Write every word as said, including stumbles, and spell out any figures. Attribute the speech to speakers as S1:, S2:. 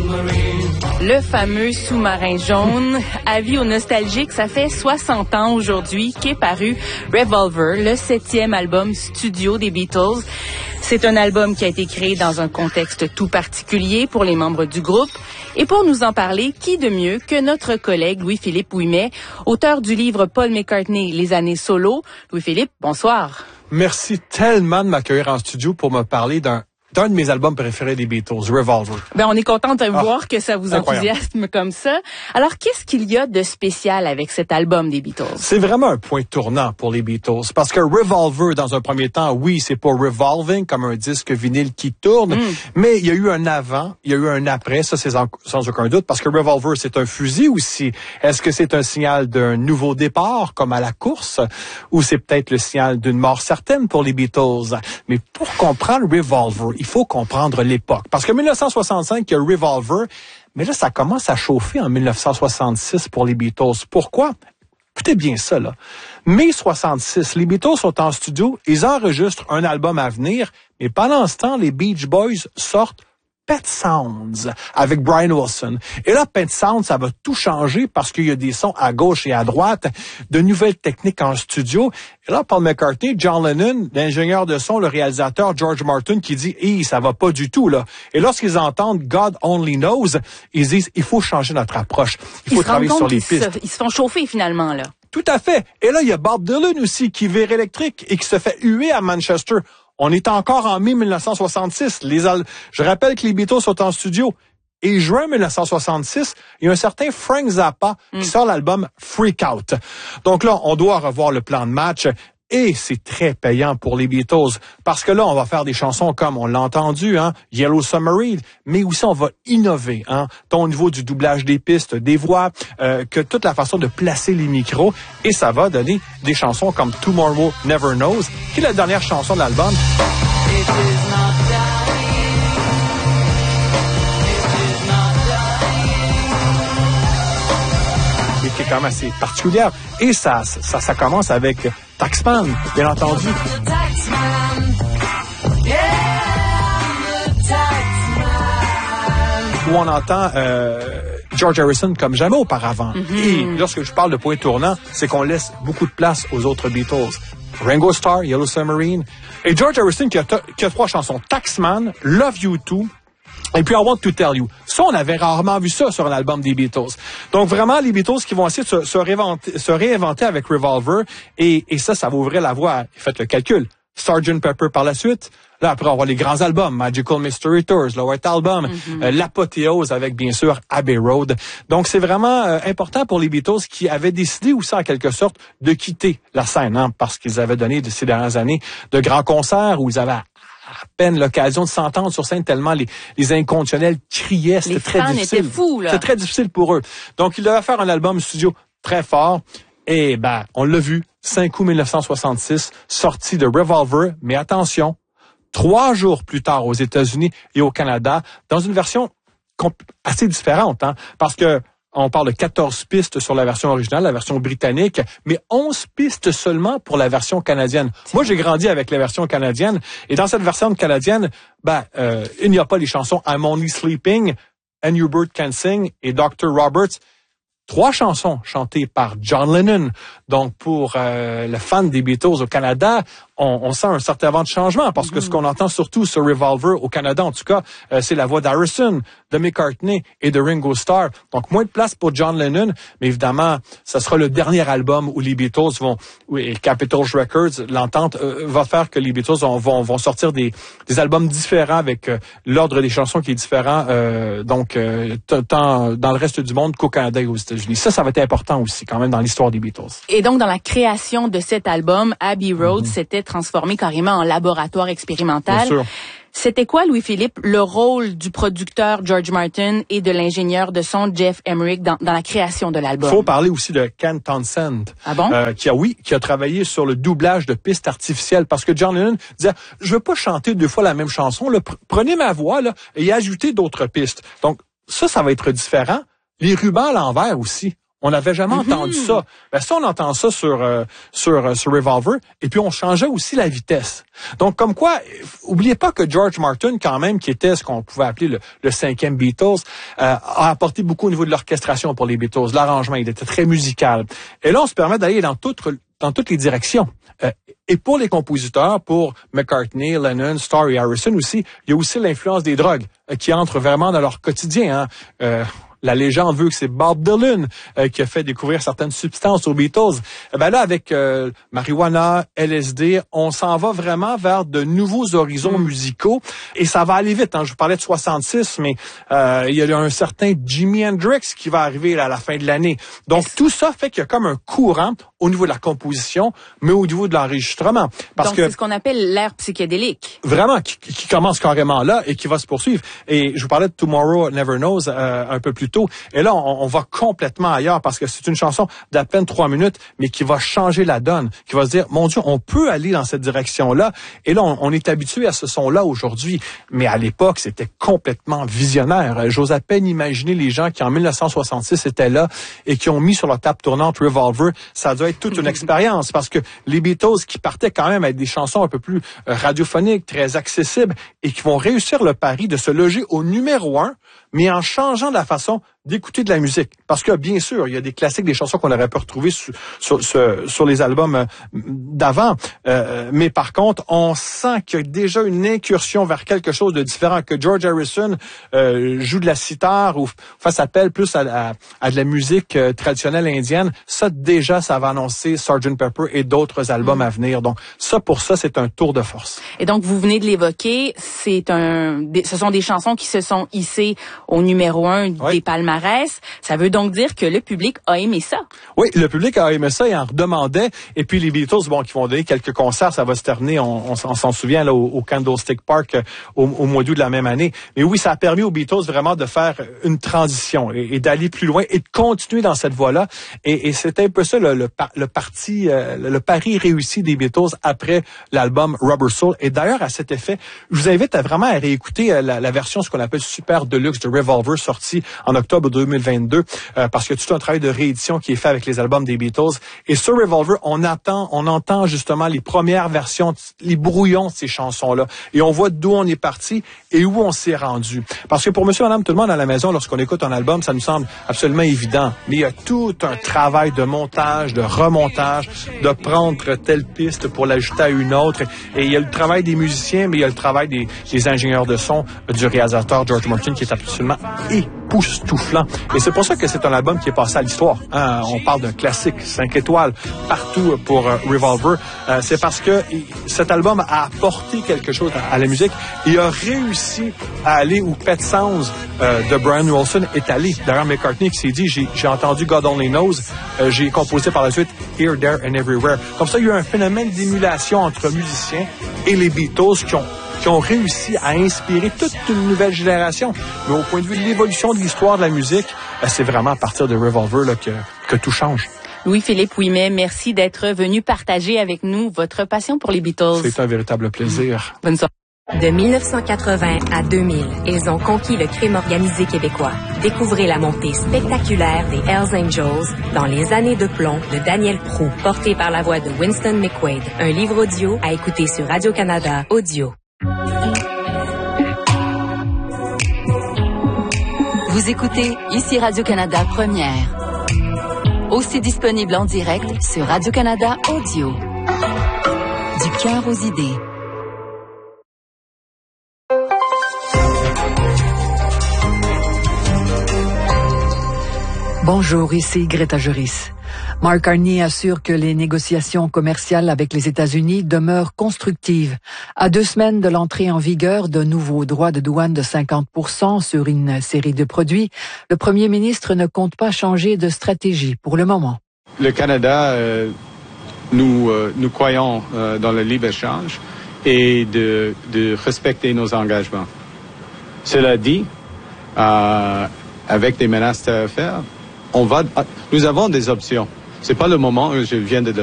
S1: Le fameux sous-marin jaune, avis aux nostalgiques, ça fait soixante ans aujourd'hui qu'est paru Revolver, le septième album studio des Beatles. C'est un album qui a été créé dans un contexte tout particulier pour les membres du groupe. Et pour nous en parler, qui de mieux que notre collègue Louis-Philippe Ouimet, auteur du livre Paul McCartney, Les années solo. Louis-Philippe, bonsoir.
S2: Merci tellement de m'accueillir en studio pour me parler d'un d'un de mes albums préférés des Beatles, Revolver.
S1: Ben, on est content de
S2: ah,
S1: voir que ça vous enthousiasme comme ça. Alors, qu'est-ce qu'il y a de spécial avec cet album des Beatles?
S2: C'est vraiment un point tournant pour les Beatles. Parce que Revolver, dans un premier temps, oui, c'est pas revolving, comme un disque vinyle qui tourne, mm. mais il y a eu un avant, il y a eu un après, ça c'est sans, sans aucun doute, parce que Revolver, c'est un fusil aussi. Est-ce que c'est un signal d'un nouveau départ, comme à la course, ou c'est peut-être le signal d'une mort certaine pour les Beatles? Mais pour comprendre Revolver, il faut comprendre l'époque. Parce que dix-neuf cent soixante-cinq, il y a Revolver, mais là, ça commence à chauffer en dix-neuf cent soixante-six pour les Beatles. Pourquoi? Écoutez bien ça, là. mai soixante-six, les Beatles sont en studio, ils enregistrent un album à venir, mais pendant ce temps, les Beach Boys sortent Pet Sounds avec Brian Wilson. Et là, Pet Sounds, ça va tout changer parce qu'il y a des sons à gauche et à droite, de nouvelles techniques en studio. Et là, Paul McCartney, John Lennon, l'ingénieur de son, le réalisateur George Martin, qui dit « Hey, ça va pas du tout, là. » Et lorsqu'ils entendent « God Only Knows », ils disent « Il faut changer notre approche. Il faut travailler sur les pistes. »
S1: Ils se font chauffer, finalement, là.
S2: Tout à fait. Et là, il y a Bob Dylan aussi, qui vire électrique et qui se fait huer à Manchester. On est encore en mai dix-neuf cent soixante-six. Les al- Je rappelle que les Beatles sont en studio. Et juin dix-neuf cent soixante-six, il y a un certain Frank Zappa mm. qui sort l'album Freak Out. Donc là, on doit revoir le plan de match. Et c'est très payant pour les Beatles. Parce que là, on va faire des chansons comme, on l'a entendu, hein, Yellow Submarine, mais aussi on va innover, hein, tant au niveau du doublage des pistes, des voix, euh, que toute la façon de placer les micros. Et ça va donner des chansons comme Tomorrow Never Knows, qui est la dernière chanson de l'album. Et qui est quand même assez particulière. Et ça, ça, ça commence avec Taxman, bien entendu. Où on entend euh, George Harrison comme jamais auparavant. Mm-hmm. Et lorsque je parle de point tournant, c'est qu'on laisse beaucoup de place aux autres Beatles. Ringo Starr, Yellow Submarine. Et George Harrison qui a, t- qui a trois chansons. Taxman, Love You Too, et puis I Want to Tell You. Ça, on avait rarement vu ça sur un album des Beatles. Donc vraiment, les Beatles qui vont essayer de se, se, réinventer, se réinventer avec Revolver. Et, et ça, ça va ouvrir la voie. Faites le calcul. sergeant Pepper par la suite. Là, après, on va voir les grands albums. Magical Mystery Tours, le White Album. Mm-hmm. Euh, l'apothéose avec, bien sûr, Abbey Road. Donc, c'est vraiment euh, important pour les Beatles qui avaient décidé aussi, en quelque sorte, de quitter la scène. Hein, parce qu'ils avaient donné, de ces dernières années, de grands concerts où ils avaient à peine l'occasion de s'entendre sur scène tellement les, les inconditionnels criaient. C'était
S1: les
S2: très
S1: fans
S2: difficile.
S1: Étaient fous, là.
S2: C'était très difficile pour eux. Donc, ils devaient faire un album studio très fort. Et ben, on l'a vu, cinq août dix-neuf cent soixante-six, sortie de Revolver. Mais attention, trois jours plus tard aux États-Unis et au Canada, dans une version comp- assez différente, hein, parce que on parle de quatorze pistes sur la version originale, la version britannique, mais onze pistes seulement pour la version canadienne. Moi, j'ai grandi avec la version canadienne, et dans cette version canadienne, ben, euh, il n'y a pas les chansons I'm Only Sleeping, And You Bird Can Sing et docteur Roberts. Trois chansons chantées par John Lennon. Donc, pour euh, le fan des Beatles au Canada, on, on sent un certain vent de changement parce que mm-hmm. ce qu'on entend surtout sur Revolver au Canada, en tout cas, euh, c'est la voix d'Harrison, de McCartney et de Ringo Starr. Donc, moins de place pour John Lennon, mais évidemment, ça sera le dernier album où les Beatles vont, et Capitol Records, l'entente euh, va faire que les Beatles vont, vont, vont sortir des, des albums différents avec euh, l'ordre des chansons qui est différent, euh, donc euh, tant dans le reste du monde qu'au Canada et aux États-Unis. Ça, ça va être important aussi, quand même, dans l'histoire des Beatles.
S1: Et donc, dans la création de cet album, Abbey Road mm-hmm. s'était transformé carrément en laboratoire expérimental.
S2: Bien sûr.
S1: C'était quoi, Louis-Philippe, le rôle du producteur George Martin et de l'ingénieur de son Geoff Emerick dans, dans la création de l'album?
S2: Il faut parler aussi de Ken Townsend.
S1: Ah bon?
S2: Euh, qui a, oui, qui a travaillé sur le doublage de pistes artificielles parce que John Lennon disait, je veux pas chanter deux fois la même chanson, là, prenez ma voix, là, et ajoutez d'autres pistes. Donc, ça, ça va être différent. Les rubans à l'envers aussi. On n'avait jamais mm-hmm. entendu ça. Ben ça, on entend ça sur euh, sur euh, sur Revolver. Et puis on changeait aussi la vitesse. Donc comme quoi, oubliez pas que George Martin, quand même, qui était ce qu'on pouvait appeler le, le cinquième Beatles, euh, a apporté beaucoup au niveau de l'orchestration pour les Beatles, l'arrangement. Il était très musical. Et là, on se permet d'aller dans toutes dans toutes les directions. Euh, et pour les compositeurs, pour McCartney, Lennon, Starr et Harrison aussi, il y a aussi l'influence des drogues euh, qui entre vraiment dans leur quotidien. Hein. Euh, La légende veut que c'est Bob Dylan euh, qui a fait découvrir certaines substances aux Beatles. Eh ben là, avec euh, marijuana, L S D, on s'en va vraiment vers de nouveaux horizons mm. musicaux. Et ça va aller vite. Hein. Je vous parlais de soixante-six, mais euh, il y a un certain Jimi Hendrix qui va arriver là, à la fin de l'année. Donc, yes. tout ça fait qu'il y a comme un courant au niveau de la composition, mais au niveau de l'enregistrement. Parce
S1: Donc,
S2: que
S1: c'est ce qu'on appelle l'ère psychédélique.
S2: Vraiment, qui, qui commence carrément là et qui va se poursuivre. Et je vous parlais de Tomorrow Never Knows euh, un peu plus tôt. Et là, on, on va complètement ailleurs parce que c'est une chanson d'à peine trois minutes, mais qui va changer la donne, qui va se dire, mon Dieu, on peut aller dans cette direction-là. Et là, on, on est habitué à ce son-là aujourd'hui. Mais à l'époque, c'était complètement visionnaire. J'ose à peine imaginer les gens qui, en mille neuf cent soixante-six, étaient là et qui ont mis sur la table tournante Revolver. Ça doit être toute une expérience parce que les Beatles qui partaient quand même avec des chansons un peu plus euh, radiophoniques, très accessibles et qui vont réussir le pari de se loger au numéro un, mais en changeant de la façon d'écouter de la musique. Parce que, bien sûr, il y a des classiques, des chansons qu'on aurait pu retrouver sur, sur, sur, sur les albums d'avant. Euh, mais par contre, on sent qu'il y a déjà une incursion vers quelque chose de différent, que George Harrison euh, joue de la sitar ou fasse appel plus à, à, à de la musique euh, traditionnelle indienne. Ça, déjà, ça va annoncer sergeant Pepper et d'autres albums mmh. à venir. Donc, ça, pour ça, c'est un tour de force.
S1: Et donc, vous venez de l'évoquer, c'est un, ce sont des chansons qui se sont hissées au numéro un oui. des palmarès. Ça veut donc dire que le public a aimé ça.
S2: Oui, le public a aimé ça et en redemandait. Et puis les Beatles, bon, qui vont donner quelques concerts, ça va se terminer, on, on, on s'en souvient, là, au, au Candlestick Park euh, au, au mois d'août de la même année. Mais oui, ça a permis aux Beatles vraiment de faire une transition et, et d'aller plus loin et de continuer dans cette voie-là. Et, et c'était un peu ça le, le, le parti, euh, le pari réussi des Beatles après l'album Rubber Soul. Et d'ailleurs, à cet effet, je vous invite à vraiment à réécouter euh, la, la version, ce qu'on appelle Super Deluxe de Revolver, sortie en octobre deux mille vingt-deux, euh, parce qu'il y a tout un travail de réédition qui est fait avec les albums des Beatles. Et sur Revolver, on attend, on entend justement les premières versions, les brouillons de ces chansons-là. Et on voit d'où on est parti et où on s'est rendu. Parce que pour monsieur, madame, tout le monde à la maison, lorsqu'on écoute un album, ça nous semble absolument évident. Mais il y a tout un travail de montage, de remontage, de prendre telle piste pour l'ajouter à une autre. Et il y a le travail des musiciens, mais il y a le travail des, des ingénieurs de son, du réalisateur George Martin, qui est absolument époustouflant. Et c'est pour ça que c'est un album qui est passé à l'histoire. Hein? On parle d'un classique, cinq étoiles, partout pour euh, Revolver. Euh, c'est parce que il, cet album a apporté quelque chose à, à la musique et a réussi à aller où Pet Sounds euh, de Brian Wilson est allé. D'ailleurs, McCartney qui s'est dit, j'ai, j'ai entendu God Only Knows, euh, j'ai composé par la suite Here, There and Everywhere. Comme ça, il y a eu un phénomène d'émulation entre musiciens et les Beatles qui ont qui ont réussi à inspirer toute une nouvelle génération. Mais au point de vue de l'évolution de l'histoire de la musique, c'est vraiment à partir de Revolver là, que, que tout change.
S1: Louis-Philippe Ouimet, merci d'être venu partager avec nous votre passion pour les Beatles.
S2: C'est un véritable plaisir.
S1: Bonne soirée.
S3: De mille neuf cent quatre-vingts à deux mille, ils ont conquis le crime organisé québécois. Découvrez la montée spectaculaire des Hells Angels dans Les années de plomb de Daniel Proulx, porté par la voix de Winston McQuaid. Un livre audio à écouter sur Radio-Canada Audio.
S4: Vous écoutez ici Radio-Canada Première. Aussi disponible en direct sur Radio-Canada Audio. Du cœur aux idées.
S5: Bonjour, ici Greta Juris. Mark Carney assure que les négociations commerciales avec les États-Unis demeurent constructives. À deux semaines de l'entrée en vigueur de nouveaux droits de douane de cinquante pour cent sur une série de produits, le premier ministre ne compte pas changer de stratégie pour le moment.
S6: Le Canada, euh, nous, euh, nous croyons euh, dans le libre-échange et de, de respecter nos engagements. Cela dit, euh, avec des menaces tarifaires, on va, nous avons des options. C'est pas le moment où je viens de